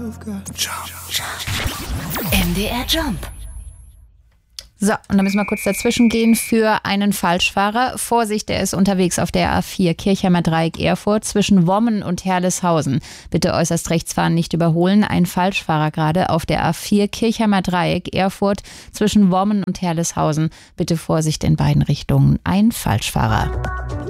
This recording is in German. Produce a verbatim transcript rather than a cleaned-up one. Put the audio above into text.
M D R Jump. So, und dann müssen wir kurz dazwischen gehen für einen Falschfahrer. Vorsicht, der ist unterwegs auf der A vier Kirchheimer Dreieck Erfurt zwischen Wommen und Herleshausen. Bitte äußerst rechts fahren, nicht überholen. Ein Falschfahrer gerade auf der A vier Kirchheimer Dreieck Erfurt zwischen Wommen und Herleshausen. Bitte Vorsicht in beiden Richtungen. Ein Falschfahrer.